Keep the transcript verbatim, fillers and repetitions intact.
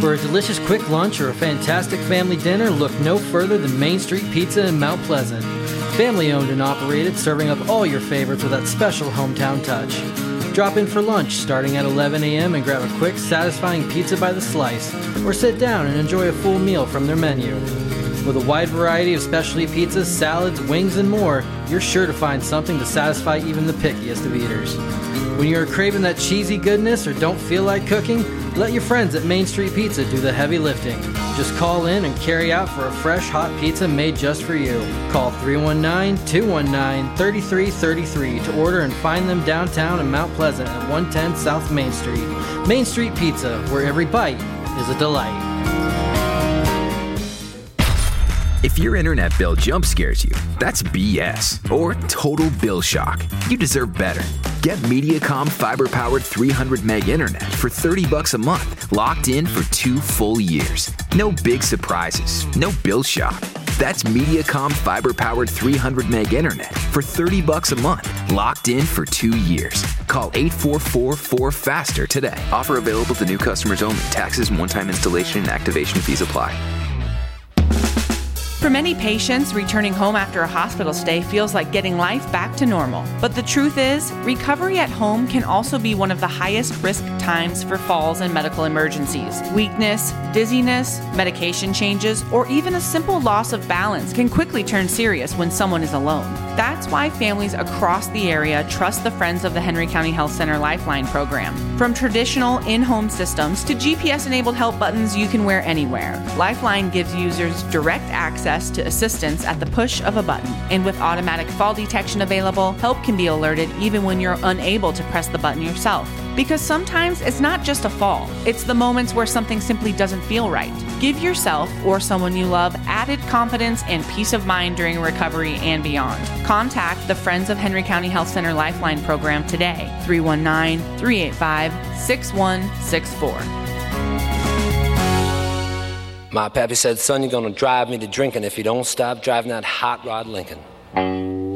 For a delicious quick lunch or a fantastic family dinner, look no further than Main Street Pizza in Mount Pleasant. Family owned and operated, serving up all your favorites with that special hometown touch. Drop in for lunch starting at eleven a.m. and grab a quick, satisfying pizza by the slice, or sit down and enjoy a full meal from their menu. With a wide variety of specialty pizzas, salads, wings, and more, you're sure to find something to satisfy even the pickiest of eaters. When you're craving that cheesy goodness or don't feel like cooking, let your friends at Main Street Pizza do the heavy lifting. Just call in and carry out for a fresh, hot pizza made just for you. Call three one nine, two one nine, three three three three to order and find them downtown in Mount Pleasant at one ten South Main Street. Main Street Pizza, where every bite is a delight. If your internet bill jump scares you, that's B S or total bill shock. You deserve better. Get Mediacom fiber-powered three hundred meg internet for thirty bucks a month, locked in for two full years. No big surprises, no bill shock. That's Mediacom fiber-powered three hundred meg internet for thirty bucks a month, locked in for two years. Call eight four four, four faster today. Offer available to new customers only. Taxes and one-time installation and activation fees apply. For many patients, returning home after a hospital stay feels like getting life back to normal. But the truth is, recovery at home can also be one of the highest risk times for falls and medical emergencies. Weakness, dizziness, medication changes, or even a simple loss of balance can quickly turn serious when someone is alone. That's why families across the area trust the Friends of the Henry County Health Center Lifeline program. From traditional in-home systems to G P S-enabled help buttons you can wear anywhere, Lifeline gives users direct access to assistance at the push of a button. And with automatic fall detection available, help can be alerted even when you're unable to press the button yourself. Because sometimes it's not just a fall, it's the moments where something simply doesn't feel right. Give yourself or someone you love added confidence and peace of mind during recovery and beyond. Contact the Friends of Henry County Health Center Lifeline program today, three one nine, three eight five, six one six four. My pappy said, son, you're going to drive me to drinking if you don't stop driving that hot rod Lincoln.